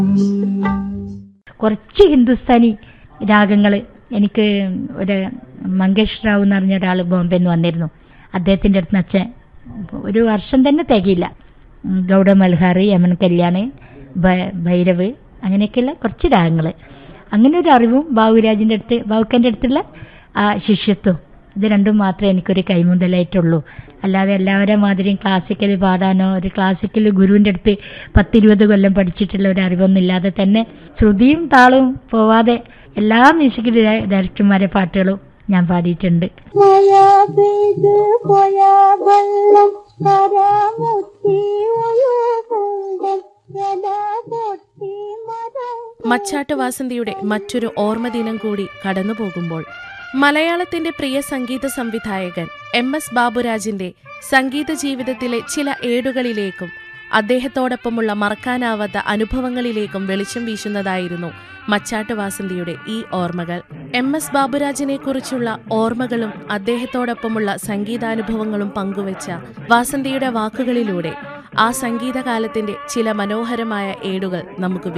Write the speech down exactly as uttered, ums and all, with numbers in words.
കുറച്ച് ഹിന്ദുസ്ഥാനി രാഗങ്ങൾ എനിക്ക് ഒരു മങ്കേഷ് റാവു എന്ന് പറഞ്ഞ ഒരാൾ ബോംബെ നിന്ന് വന്നിരുന്നു. അദ്ദേഹത്തിൻ്റെ അടുത്ത് നിന്ന് അച്ഛൻ ഒരു വർഷം തന്നെ തികയില്ല ഗൗഡ മൽഹാർ, യമൻ കല്യാൺ, ഭൈരവ്, അങ്ങനെയൊക്കെയുള്ള കുറച്ച് രാഗങ്ങൾ. അങ്ങനെ ഒരു അറിവും ബാബുരാജിൻ്റെ അടുത്ത് ബാബുക്കൻ്റെ അടുത്തുള്ള ആ ശിഷ്യത്വം, ഇത് രണ്ടും മാത്രമേ എനിക്കൊരു കൈമുതലായിട്ടുള്ളൂ. അല്ലാതെ എല്ലാവരുടെ മാതിരിയും ക്ലാസിക്കൽ പാടാനോ ഒരു ക്ലാസിക്കൽ ഗുരുവിൻ്റെ അടുത്ത് പത്തിരുപത് കൊല്ലം പഠിച്ചിട്ടുള്ള ഒരു അറിവൊന്നും ഇല്ലാതെ തന്നെ ശ്രുതിയും താളവും പോവാതെ എല്ലാ മ്യൂസിക് ഡയറക്ടർമാരെ പാട്ടുകളും ഞാൻ പാടിയിട്ടുണ്ട്. മച്ചാട്ട് വാസന്തിയുടെ മറ്റൊരു ഓർമ്മദിനം കൂടി കടന്നുപോകുമ്പോൾ മലയാളത്തിന്റെ പ്രിയ സംഗീത സംവിധായകൻ എം എസ് ബാബുരാജിന്റെ സംഗീത ജീവിതത്തിലെ ചില ഏടുകളിലേക്കും അദ്ദേഹത്തോടൊപ്പമുള്ള മറക്കാനാവാത്ത അനുഭവങ്ങളിലേക്കും വെളിച്ചം വീശുന്നതായിരുന്നു മച്ചാട്ട് വാസന്തിയുടെ ഈ ഓർമ്മകൾ. എം എസ് ബാബുരാജിനെ കുറിച്ചുള്ള ഓർമ്മകളും അദ്ദേഹത്തോടൊപ്പമുള്ള സംഗീതാനുഭവങ്ങളും പങ്കുവച്ച വാസന്തിയുടെ വാക്കുകളിലൂടെ ആ സംഗീതകാലത്തിന്റെ ചില മനോഹരമായ ഏടുകൾ നമുക്ക്